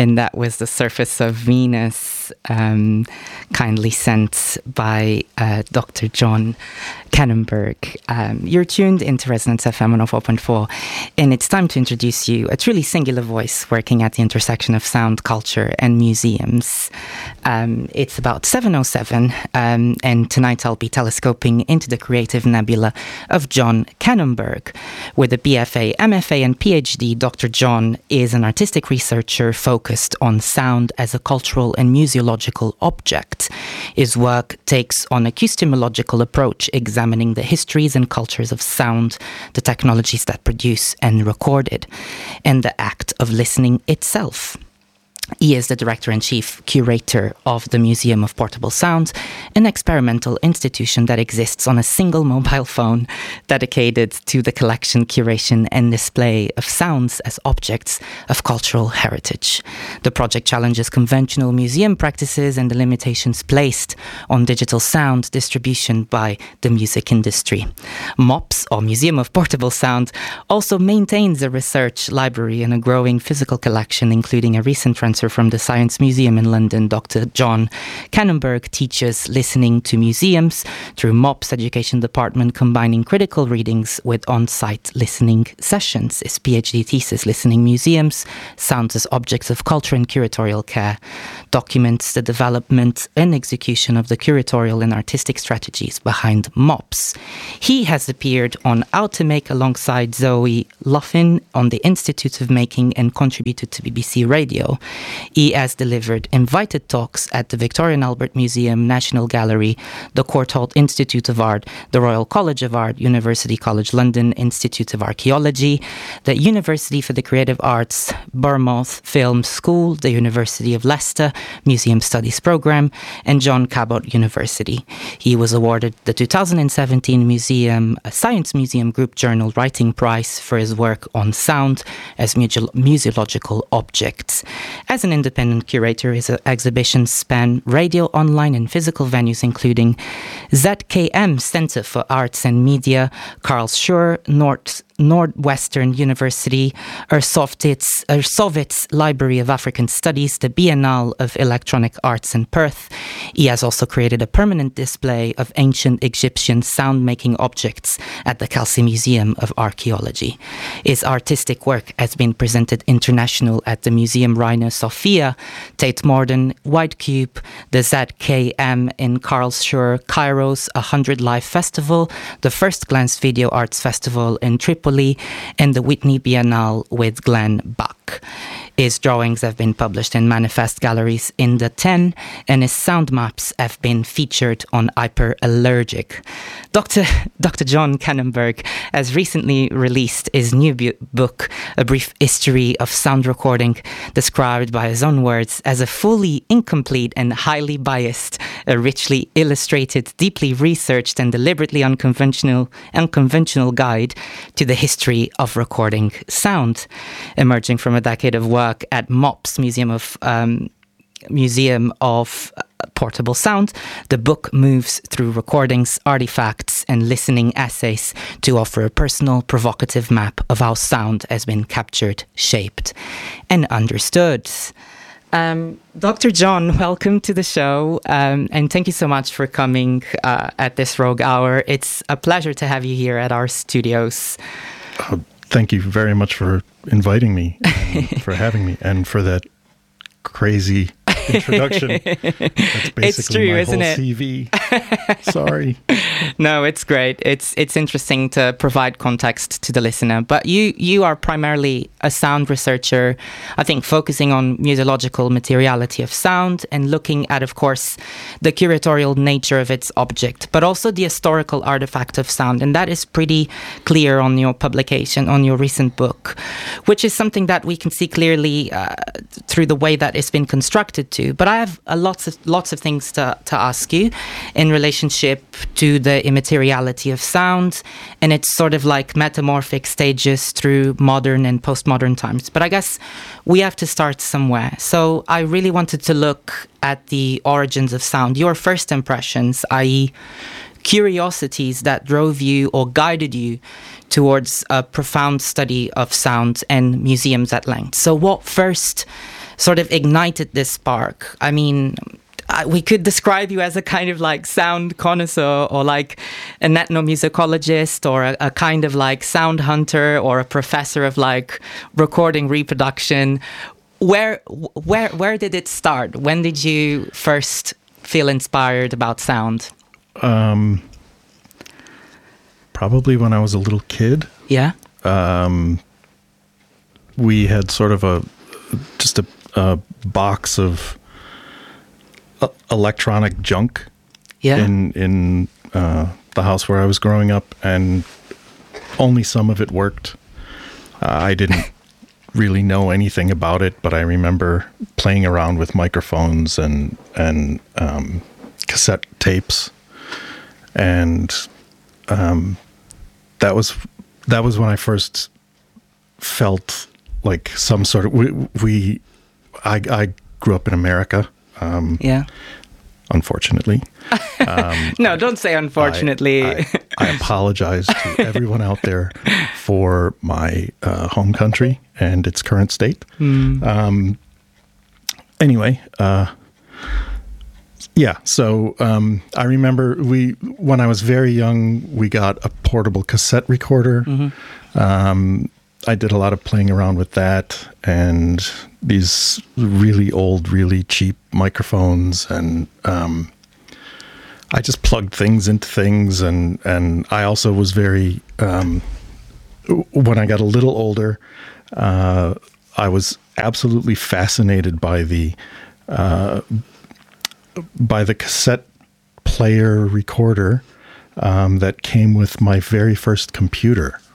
And that was The Surface of Venus, kindly sent by Dr. John Kannenberg. You're tuned into Resonance FM 104.4, and it's time to introduce you a truly singular voice working at the intersection of sound, culture, and museums. It's about 7:07, and tonight I'll be telescoping into the creative nebula of John Kannenberg. With a BFA, MFA, and PhD, Dr. John is an artistic researcher focused on sound as a cultural and museological object. His work takes on a customological approach, examining the histories and cultures of sound, the technologies that produce and record it, and the act of listening itself. He is the Director-in-Chief Curator of the Museum of Portable Sound, an experimental institution that exists on a single mobile phone dedicated to the collection, curation and display of sounds as objects of cultural heritage. The project challenges conventional museum practices and the limitations placed on digital sound distribution by the music industry. MOPS, or Museum of Portable Sound, also maintains a research library and a growing physical collection, including a recent transfer from the Science Museum in London. Dr. John Kannenberg teaches listening to museums through MOPS Education Department, combining critical readings with on-site listening sessions. His PhD thesis, Listening Museums, Sounds as Objects of Culture and Curatorial Care, documents the development and execution of the curatorial and artistic strategies behind MOPS. He has appeared on How to Make alongside Zoe Loughin on the Institute of Making and contributed to BBC Radio. He has delivered invited talks at the Victoria and Albert Museum, National Gallery, the Courtauld Institute of Art, the Royal College of Art, University College London, Institute of Archaeology, the University for the Creative Arts, Bournemouth Film School, the University of Leicester Museum Studies Programme, and John Cabot University. He was awarded the 2017 Science Museum Group Journal Writing Prize for his work on sound as museological objects. As an independent curator, his exhibitions span radio, online and physical venues, including ZKM Centre for Arts and Media, Karlsruhe, Northwestern University, Ersovitz Library of African Studies, the Biennale of Electronic Arts in Perth. He has also created a permanent display of ancient Egyptian sound-making objects at the Kelsey Museum of Archaeology. His artistic work has been presented international at the Museum Reina Sofia, Tate Modern, White Cube, the ZKM in Karlsruhe, Cairo's 100 Live Festival, the First Glance Video Arts Festival in Tripoli, and the Whitney Biennale with Glenn Buck. His drawings have been published in Manifest Galleries in the 10, and his sound maps have been featured on Hyperallergic. Dr. John Kannenberg has recently released his new book, A Brief History of Sound Recording, described by his own words as a fully incomplete and highly biased, a richly illustrated, deeply researched and deliberately unconventional guide to the history of recording sound. Emerging from a decade of work at MOPS, Museum of Portable Sound, the book moves through recordings, artifacts and listening essays to offer a personal, provocative map of how sound has been captured, shaped and understood. Dr. John, welcome to the show, and thank you so much for coming at this rogue hour. It's a pleasure to have you here at our studios. Thank you very much for inviting me, and for having me, and for that crazy introduction. That's basically it's true, my isn't whole it? CV. Sorry. No, it's great. It's interesting to provide context to the listener. But you are primarily a sound researcher, I think focusing on museological materiality of sound and looking at, of course, the curatorial nature of its object, but also the historical artifact of sound. And that is pretty clear on your publication, on your recent book, which is something that we can see clearly through the way that it's been constructed to. But I have lots of things to ask you in relationship to the immateriality of sound and its sort of like metamorphic stages through modern and postmodern times. But I guess we have to start somewhere. So I really wanted to look at the origins of sound, your first impressions, i.e. curiosities that drove you or guided you towards a profound study of sound and museums at length. So what first sort of ignited this spark? I mean, we could describe you as a kind of like sound connoisseur, or like an ethnomusicologist, or a kind of like sound hunter, or a professor of like recording reproduction. Where did it start? When did you first feel inspired about sound? Probably when I was a little kid. Yeah. We had sort of a box of electronic junk in the house where I was growing up, and only some of it worked. I didn't really know anything about it, but I remember playing around with microphones and cassette tapes, and that was when I first felt like some sort of I grew up in America. Unfortunately. No, don't say unfortunately. I apologize to everyone out there for my home country and its current state. Anyway, so I remember when I was very young, we got a portable cassette recorder. I did a lot of playing around with that, and these really old, really cheap microphones, and I just plugged things into things, and I also was very, when I got a little older, I was absolutely fascinated by the cassette player recorder that came with my very first computer.